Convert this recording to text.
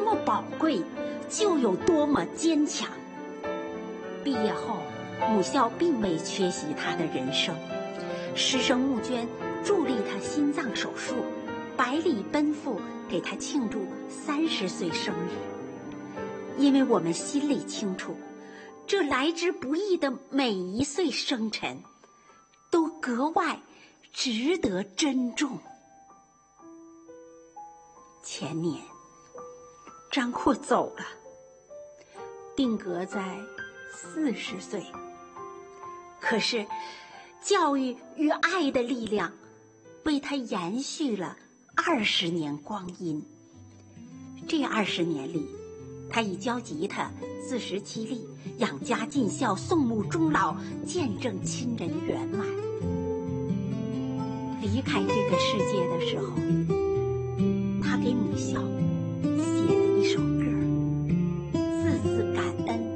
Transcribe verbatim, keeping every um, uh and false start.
么宝贵，就有多么坚强。毕业后，母校并未缺席他的人生，师生募捐助力他心脏手术，百里奔赴给他庆祝三十岁生日。因为我们心里清楚，这来之不易的每一岁生辰，都格外值得珍重。前年，张阔走了，定格在四十岁。可是，教育与爱的力量，为他延续了二十年光阴。这二十年里，他以教吉他自食其力，养家尽孝，送母终老，见证亲人圆满。离开这个世界的时候，他给母校